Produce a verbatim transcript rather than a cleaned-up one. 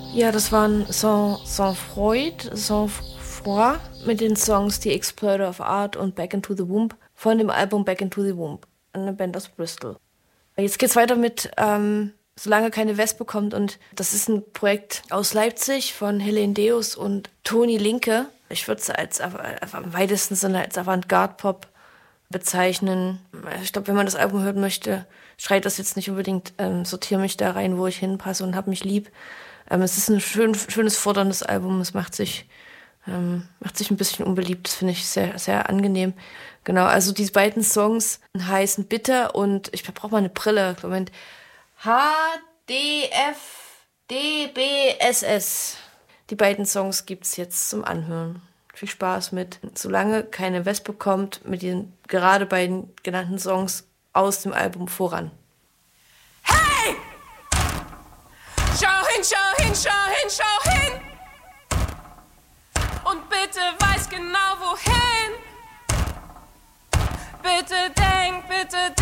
Ja, das waren Sans, Sans Freud, Sans Froid mit den Songs The Exploiter of Art und Back into the Womb von dem Album Back into the Womb, eine Band aus Bristol. Jetzt geht's weiter mit ähm, Solange keine Wespe kommt, und das ist ein Projekt aus Leipzig von Helene Deus und Toni Linke. Ich würde es als am weitesten Sinne als Avantgarde-Pop bezeichnen. Ich glaube, wenn man das Album hören möchte, schreit das jetzt nicht unbedingt, ähm, sortiere mich da rein, wo ich hinpasse und hab mich lieb. Ähm, es ist ein schön, schönes, forderndes Album. Es macht sich, ähm, macht sich ein bisschen unbeliebt. Das finde ich sehr, sehr angenehm. Genau, also diese beiden Songs heißen Bitter und ich brauche mal eine Brille. Moment. H D F D B S S. Die beiden Songs gibt's jetzt zum Anhören. Viel Spaß mit Solange keine Wespe kommt, mit den gerade beiden genannten Songs aus dem Album Voran. Hey! Schau hin, schau hin, schau hin, schau hin! Und bitte weiß genau wohin! Bitte denk, bitte denk!